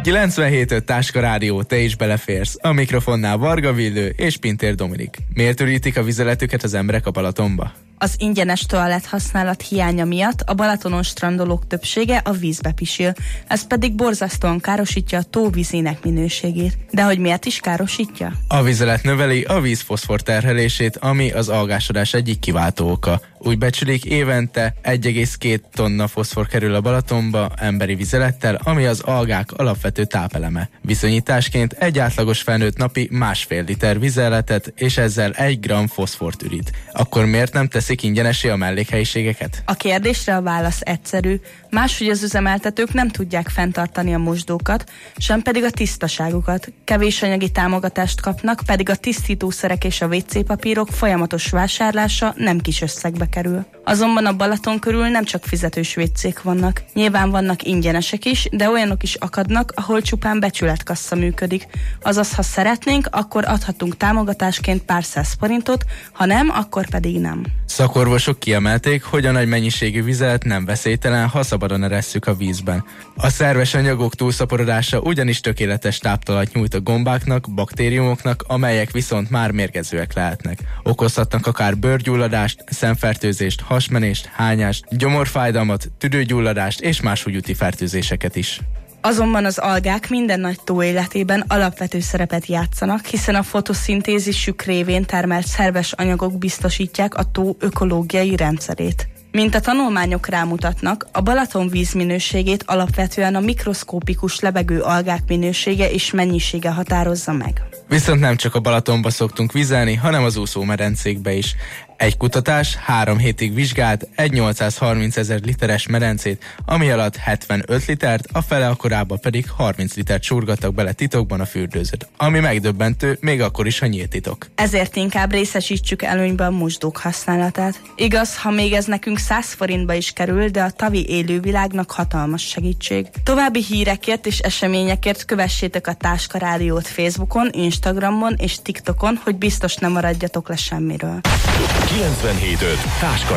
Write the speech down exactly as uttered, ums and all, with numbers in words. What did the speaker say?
kilencvenhét öt Táska Rádió, te is beleférsz. A mikrofonnál Varga Villő és Pintér Dominik. Miért ürítik a vizeletüket az emberek a Balatonba? Az ingyenes toalett használat hiánya miatt a Balatonon strandolók többsége a vízbe pisil, ez pedig borzasztóan károsítja a tó vízének minőségét. De hogy miért is károsítja? A vizelet növeli a víz foszfor terhelését, ami az algásodás egyik kiváltó oka. Úgy becsülik, évente egy egész két tonna foszfor kerül a Balatonba emberi vizelettel, ami az algák alapvető tápeleme. Viszonyításként egy átlagos felnőtt napi másfél liter vizeletet, és ezzel egy gram foszfort ürít. Akkor miért nem teszik ingyenesé a mellékhelyiségeket? A kérdésre a válasz egyszerű. Máshogy az üzemeltetők nem tudják fenntartani a mosdókat, sem pedig a tisztaságukat. Kevés anyagi támogatást kapnak, pedig a tisztítószerek és a vé cé papírok folyamatos vásárlása nem kis összegbe kerül. Azonban a Balaton körül nem csak fizetős vécék vannak. Nyilván vannak ingyenesek is, de olyanok is akadnak, ahol csupán becsületkassa működik. Azaz, ha szeretnénk, akkor adhatunk támogatásként pár száz forintot, ha nem, akkor pedig nem. Szakorvosok kiemelték, hogy a nagy mennyiségű vizet nem veszélytelen, ha szabadon eresszük a vízben. A szerves anyagok túlszaporodása ugyanis tökéletes táptalajt nyújt a gombáknak, baktériumoknak, amelyek viszont már mérgezőek lehetnek. Okozhatnak akár bőrgyulladást, szemfertőzést, hasmenést, hányást, gyomorfájdalmat, tüdőgyulladást és más húgyúti fertőzéseket is. Azonban az algák minden nagy tó életében alapvető szerepet játszanak, hiszen a fotoszintézisük révén termelt szerves anyagok biztosítják a tó ökológiai rendszerét. Mint a tanulmányok rámutatnak, a Balaton vízminőségét alapvetően a mikroszkópikus lebegő algák minősége és mennyisége határozza meg. Viszont nem csak a Balatonba szoktunk vizelni, hanem az úszómedencékbe is. Egy kutatás három hétig vizsgált egy nyolcszázharmincezer literes medencét, ami alatt hetvenöt litert, a fele akkorába pedig harminc litert csurgattak bele titokban a fürdőzőt, ami megdöbbentő, még akkor is, ha nyílt titok. Ezért inkább részesítsük előnybe a mosdók használatát. Igaz, ha még ez nekünk száz forintba is kerül, de a tavi élővilágnak hatalmas segítség. További hírekért és eseményekért kövessétek a Táska Rádiót Facebookon, Instagramon és TikTokon, hogy biztos nem maradjatok le semmiről. kilencvenhét öt Táska